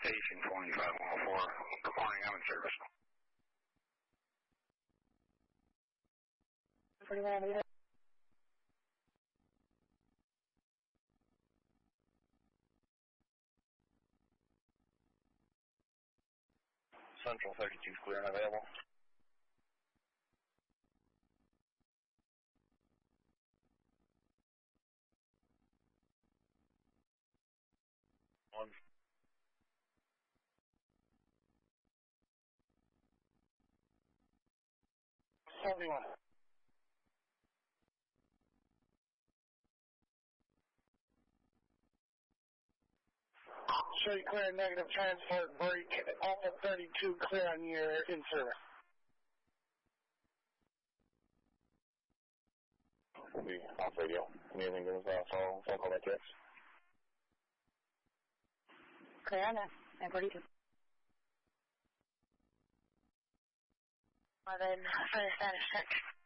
Station 25104. Good morning, I'm in service. 41. Central 32 clear and available. One. 71. Show you clear negative transport break. All 32 clear on your in service. We'll be off radio. Anything to phone call that text? Clear on that. And 42. 11, fire status check.